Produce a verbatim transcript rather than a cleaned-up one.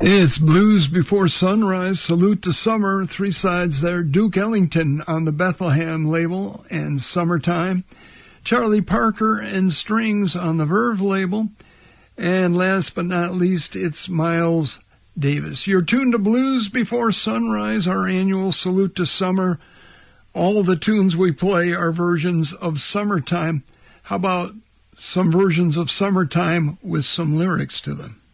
It's Blues Before Sunrise, Salute to Summer, three sides there. Duke Ellington on the Bethlehem label and Summertime. Charlie Parker and Strings on the Verve label. And last but not least, it's Miles Davis. You're tuned to Blues Before Sunrise, our annual Salute to Summer. All the tunes we play are versions of Summertime. How about some versions of Summertime with some lyrics to them?